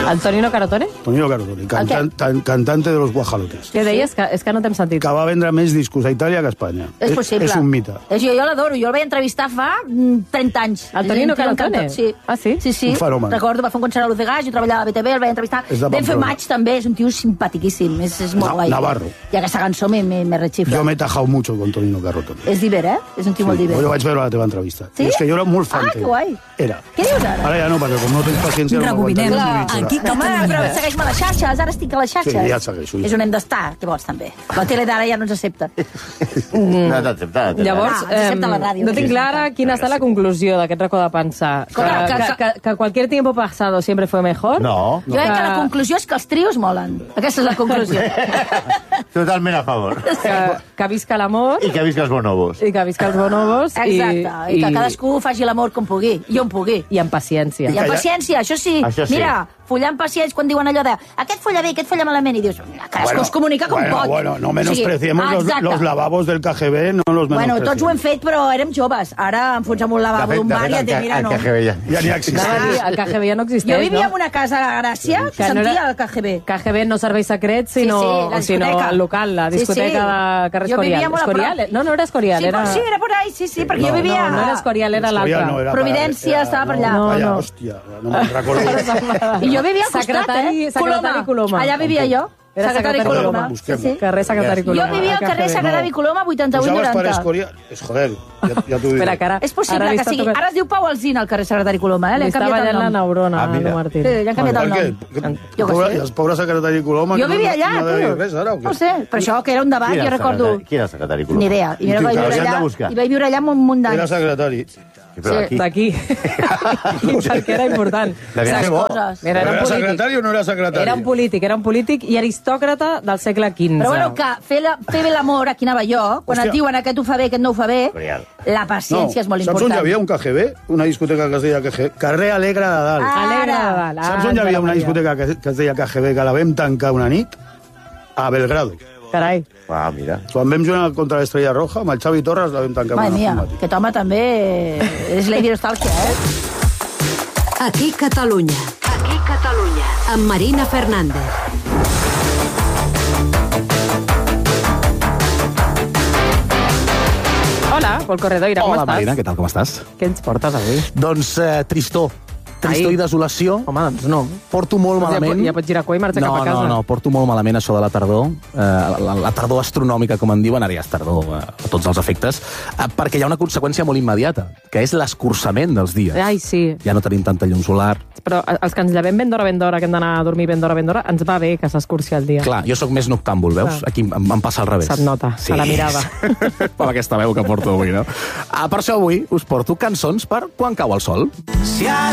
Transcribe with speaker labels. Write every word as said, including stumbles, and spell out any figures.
Speaker 1: El Tonino Carotone?
Speaker 2: Tonino Carotone, cantant, tan, cantante de los Guajalotes.
Speaker 1: Què deies? Que, és que no t'hem sentit.
Speaker 2: Que va vendre més discos a Itàlia que a Espanya.
Speaker 3: És possible.
Speaker 2: És un mite.
Speaker 3: És, jo jo l'adoro, jo el vaig entrevistar fa trenta anys.
Speaker 1: El Tonino Carotone?
Speaker 3: Sí.
Speaker 1: Ah, sí?
Speaker 3: Sí, sí.
Speaker 2: Un fenomen.
Speaker 3: Recordo, va fer un concert a Luz de Gas, jo treballava a B T V, el vaig entrevistar. Vam fer maig també, és un tio simpatiquíssim, és, és molt
Speaker 2: Na,
Speaker 3: guai.
Speaker 2: Navarro.
Speaker 3: I aquesta cançó me, me, me rechifla.
Speaker 2: Jo m'he tajado mucho con Tonino Carotone.
Speaker 3: És diver, eh? És un tio
Speaker 2: Sí,
Speaker 3: molt diver.
Speaker 2: jo vaig veure la teva entrevista.
Speaker 3: Sí?
Speaker 2: I és que jo era molt fan
Speaker 3: Ah,
Speaker 2: teu.
Speaker 3: que guai.
Speaker 2: Era.
Speaker 3: Què dius ara?
Speaker 2: Ara ja no, perquè com no tens paciència...
Speaker 4: Rebobinem.
Speaker 2: No
Speaker 4: Aquí
Speaker 3: No, home, però segueix-me a les xarxes, ara estic a les xarxes.
Speaker 2: Sí, ja et segueixo.
Speaker 3: És on hem d'estar, què vols, també? La tele d'ara ja no ens accepta.
Speaker 5: No t'accepta.
Speaker 1: Llavors,
Speaker 3: Ah, ens accepta la ràdio.
Speaker 1: no tinc clara quina està la conclusió d'aquest racó de pensar. Que,
Speaker 3: Escolta, que-
Speaker 1: que, que, que cualquier tiempo pasado siempre fue mejor.
Speaker 5: No,
Speaker 3: Jo crec que la conclusió és que els trios molen. Aquesta és la conclusió.
Speaker 5: totalment a favor.
Speaker 1: Que, que visca l'amor
Speaker 5: I que visca els bonobos.
Speaker 1: i que visca els bonobos.
Speaker 3: Exacte, i, i que cadascú faci l'amor com pugui, i on pugui.
Speaker 1: I amb paciència.
Speaker 3: I amb paciència, això sí.
Speaker 5: Això sí.
Speaker 3: Mira, follar amb pacients quan diuen allò de aquest folla bé, aquest folla malament, i dius, cadascú
Speaker 2: Bueno,
Speaker 3: es comunica com
Speaker 2: bueno,
Speaker 3: pot.
Speaker 2: Bueno, no menospreciemos
Speaker 3: O sigui,
Speaker 2: los,
Speaker 3: exacte.
Speaker 2: los lavabos del K G B, no los
Speaker 3: Bueno,
Speaker 2: menospreciemos.
Speaker 3: tots ho hem fet, però érem joves. Ara enfonsar amb un lavabo d'un bar i et dic, mira, no.
Speaker 5: el K G B ja.
Speaker 2: Ja n'hi ha existit.
Speaker 1: Anava a dir, el K G B ja no existeix,
Speaker 3: Jo vivia
Speaker 1: no?
Speaker 3: en una casa a Gràcia que
Speaker 1: Que no
Speaker 3: sentia
Speaker 1: era-
Speaker 3: el K G B.
Speaker 1: K G B no serveis secrets, sinó,
Speaker 3: Sí, sí, la
Speaker 1: sinó
Speaker 3: discoteca.
Speaker 1: el local, la
Speaker 3: Sí,
Speaker 1: discoteca
Speaker 3: sí.
Speaker 1: de carrer
Speaker 3: Jo vivia
Speaker 1: Escorial.
Speaker 3: molt a
Speaker 1: Escorial?
Speaker 3: prop.
Speaker 1: No, no era Escorial,
Speaker 3: Sí,
Speaker 1: era...
Speaker 3: però sí, era por ahí, sí, sí, perquè
Speaker 2: No,
Speaker 3: jo vivia...
Speaker 1: No, no era Escorial, era
Speaker 2: Escorial
Speaker 1: l'altre.
Speaker 2: no era
Speaker 3: Providència
Speaker 2: para-
Speaker 3: estava per allà.
Speaker 1: No,
Speaker 2: Allà,
Speaker 1: no.
Speaker 2: hòstia, no me'n recordo.
Speaker 3: I jo vivia al costat,
Speaker 1: Secretari-
Speaker 3: eh?
Speaker 1: secretari Coloma.
Speaker 3: Allà vivia jo.
Speaker 1: Era
Speaker 3: Secretari
Speaker 1: secretari
Speaker 3: Coloma.
Speaker 1: Coloma.
Speaker 3: Sí,
Speaker 2: Busquem-ho.
Speaker 3: sí.
Speaker 1: Carrer Secretari Coloma.
Speaker 3: Jo vivia al
Speaker 1: al
Speaker 3: carrer
Speaker 1: K G B.
Speaker 3: Secretari Coloma vuitanta-vuit
Speaker 2: Pujaves per
Speaker 3: noranta.
Speaker 2: Escorial... És, joder, ja, ja t'ho dic.
Speaker 1: Espera, que ara...
Speaker 3: És possible
Speaker 1: ara li
Speaker 3: que
Speaker 1: està
Speaker 3: sigui...
Speaker 1: tocant-
Speaker 3: Ara es diu Pau Alsina, el carrer Secretari Coloma, eh?
Speaker 1: Li
Speaker 3: Li han
Speaker 1: està
Speaker 3: canviat
Speaker 1: ballant
Speaker 3: el
Speaker 1: la
Speaker 3: nom.
Speaker 1: neurona,
Speaker 5: Ah, mira.
Speaker 1: Lu Martín.
Speaker 3: Sí, li han canviat
Speaker 2: Per
Speaker 3: el
Speaker 2: què?
Speaker 3: nom.
Speaker 2: Que-
Speaker 3: Jo què
Speaker 2: pobre-
Speaker 3: sé.
Speaker 2: I el pobre secretari Coloma...
Speaker 3: Jo
Speaker 2: que no-
Speaker 3: vivia allà,
Speaker 2: no ha de dir
Speaker 3: tio.
Speaker 2: res, ara, o què?
Speaker 3: No ho sé, per això que era un debat,
Speaker 5: Qui era
Speaker 3: jo
Speaker 5: el
Speaker 3: recordo...
Speaker 5: secretari? Qui era el secretari Coloma?
Speaker 3: Ni idea. I mira,
Speaker 2: I
Speaker 3: vaig
Speaker 2: tu,
Speaker 3: viure
Speaker 5: l'hauríem de
Speaker 3: allà,
Speaker 5: buscar.
Speaker 3: i vaig viure allà amb un munt
Speaker 2: Era
Speaker 3: d'anys.
Speaker 2: secretari.
Speaker 5: Sí, però aquí.
Speaker 1: D'aquí. I perquè era important.
Speaker 5: Devia ser bo.
Speaker 3: Coses.
Speaker 1: Mira, era un
Speaker 2: Era
Speaker 1: polític.
Speaker 2: secretari o no era secretari?
Speaker 1: Era un polític, era un polític i aristòcrata del segle quinze.
Speaker 3: Però bueno, que fer, la, fer bé l'amor, aquí anava jo, quan
Speaker 2: Hòstia.
Speaker 3: et diuen aquest ho fa bé, aquest no ho fa bé,
Speaker 5: Escorial.
Speaker 3: la paciència és molt
Speaker 2: saps on
Speaker 3: important.
Speaker 2: hi havia un K G B? Una discoteca que es deia K G B? Carrer Alegre de Dalt.
Speaker 3: Ah,
Speaker 1: Alegre de
Speaker 3: Ara.
Speaker 1: dalt. Ah,
Speaker 2: Saps on hi havia una discoteca que, que es deia K G B, que la vam tancar una nit? A Belgrado.
Speaker 1: Carai.
Speaker 5: Ah, mira.
Speaker 2: Quan vam jugar contra l'Estrella Roja, amb el Xavi Torres la vam tancar
Speaker 3: Madre
Speaker 2: una
Speaker 3: mia,
Speaker 2: nit.
Speaker 3: aquest home també és Lady Nostàlgia, eh?
Speaker 4: Aquí Catalunya. Aquí Catalunya. Amb Marina Fernández.
Speaker 1: Hola, Pol Corredoira, com
Speaker 6: Hola,
Speaker 1: estàs?
Speaker 6: Marina, què tal, com estàs?
Speaker 1: Què ens portes avui?
Speaker 6: Doncs eh, tristor. Tristor
Speaker 1: Ai.
Speaker 6: i desolació.
Speaker 1: Home, doncs no.
Speaker 6: Porto molt
Speaker 1: Doncs ja
Speaker 6: malament.
Speaker 1: po- ja pots girar cua i marxar
Speaker 6: no,
Speaker 1: cap a casa.
Speaker 6: No, no, porto molt malament això de la tardor. Eh, la, la tardor astronòmica, com en diuen, ara ja és tardor eh, a tots els efectes, eh, perquè hi ha una conseqüència molt immediata, que és l'escurçament dels dies.
Speaker 1: Ai, sí.
Speaker 6: Ja no tenim tanta llum solar.
Speaker 1: Però els que ens llevem ben d'hora, ben d'hora, que hem d'anar a dormir ben d'hora, ben d'hora, ens va bé que s'escurci el dia.
Speaker 6: Clar, jo sóc més noctàmbul, veus?
Speaker 1: Clar.
Speaker 6: Aquí em, em passa al revés.
Speaker 1: Se't nota, a la mirada.
Speaker 6: Per aquesta veu que porto avui, no? Ah, per això avui us porto cançons per quan cau el sol. Si